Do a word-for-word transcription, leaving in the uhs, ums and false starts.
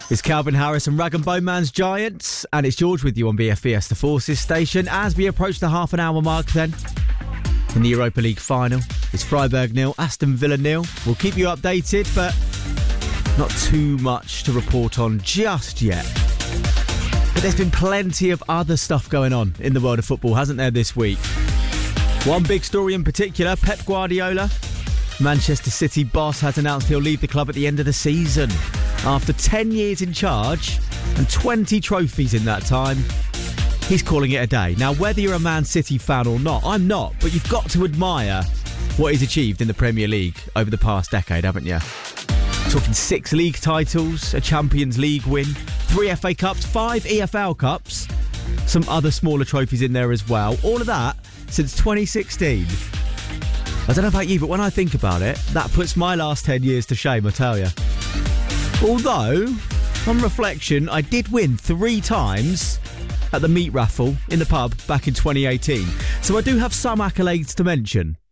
It's Calvin Harris and Rag and Bone Man's Giants, and it's George with you on B F B S The Forces station as we approach the half an hour mark then. In the Europa League final, it's Freiburg nil, Aston Villa nil. We'll keep you updated, but not too much to report on just yet. But there's been plenty of other stuff going on in the world of football, hasn't there, this week? One big story in particular, Pep Guardiola, Manchester City boss, has announced he'll leave the club at the end of the season. After ten years in charge and twenty trophies in that time, he's calling it a day. Now, whether you're a Man City fan or not, I'm not, but you've got to admire what he's achieved in the Premier League over the past decade, haven't you? Talking six league titles, a Champions League win, three F A Cups, five E F L Cups, some other smaller trophies in there as well. All of that since twenty sixteen. I don't know about you, but when I think about it, that puts my last ten years to shame, I tell you. Although, on reflection, I did win three times at the meat raffle in the pub back in twenty eighteen. So I do have some accolades to mention.